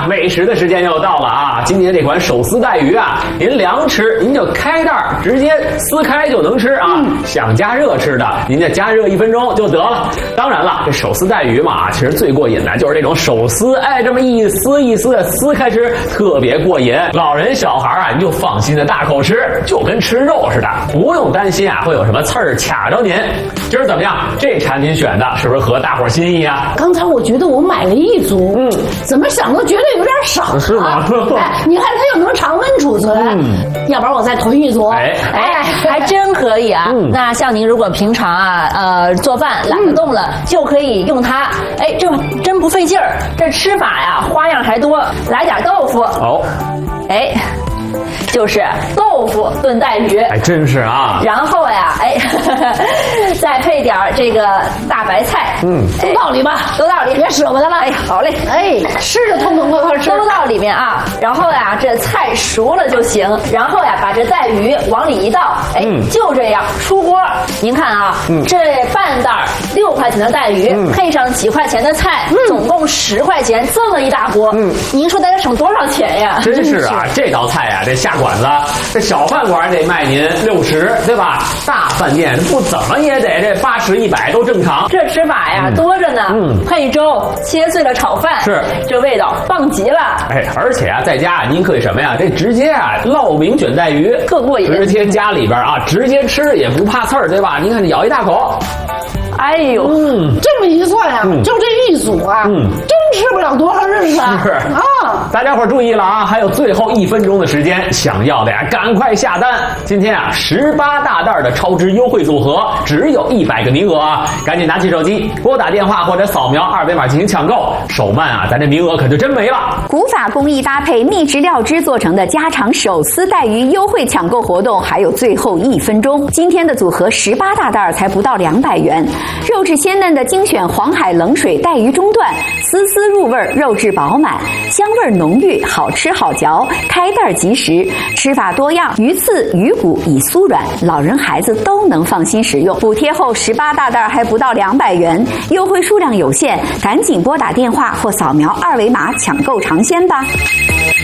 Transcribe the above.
喂食的时间又到了啊！今天这款手撕带鱼啊，您凉吃您就开袋直接撕开就能吃啊。想加热吃的，您就加热1分钟就得了。当然了，这手撕带鱼嘛，其实最过瘾的就是这种手撕，哎，这么一撕一丝的撕开吃，特别过瘾。老人小孩啊，你就放心的大口吃，就跟吃肉似的，不用担心啊会有什么刺儿卡着您。今儿怎么样？这产品选的是不是合大伙心意啊？ 刚才我觉得我买了1组，怎么想都觉得有点少， 是吗？ 哎，你看它又能常温储存，要不然我再囤1组。 哎，还真可以啊。那像您如果平常啊，做饭懒得动了，就可以用它。哎，这真不费劲儿。这吃法呀，花样还多。来点豆腐。 哦， 哎。就是豆腐炖带鱼， 哎，真是啊。 然后呀，哎，再配点这个大白菜， 都到里吧， 都到里， 别舍不得了。 哎，好嘞， 哎，吃着痛痛快快吃， 都到里面啊。然后呀，这菜熟了就行。然后呀，把这带鱼往里一倒，哎，就这样出锅。您看啊，这半袋6块钱的带鱼，配上几块钱的菜，总共10块钱，这么一大锅，您说大家省多少钱呀？ 真是啊，这道菜呀，这下馆子，这小饭馆得卖您60，对吧？大饭店不怎么也得这80、100都正常。 这吃法呀多着呢，配粥，切碎了炒饭， 是这味道棒极了。 哎，而且啊，在家您可以什么呀？这直接啊烙饼卷带鱼， 更过瘾。 直接加里边啊，直接吃也不怕刺儿，对吧？您看，咬一大口。 哎呦， 这么一算呀，就这1组啊，真吃不了多少日子啊！ 大家伙注意了啊，还有最后1分钟的时间，想要的呀，赶快下单！今天啊，18大袋的超值优惠组合，只有100个名额啊，赶紧拿起手机，拨打电话或者扫描2维码进行抢购，手慢啊，咱这名额可就真没了。 古法工艺搭配秘制料汁做成的家常手撕带鱼优惠抢购活动，还有最后1分钟。今天的组合18大袋才不到200元。肉质鲜嫩的精选黄海冷水带鱼中段，丝丝入味，肉质饱满，香味浓郁，好吃好嚼，开袋即食。吃法多样，鱼刺鱼骨已酥软，老人孩子都能放心食用。补贴后18大袋还不到200元，优惠数量有限，赶紧拨打电话或扫描2维码抢购尝鲜吧。